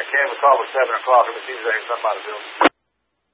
Gave him a call at 7 o'clock. It was Tuesday in somebody's building.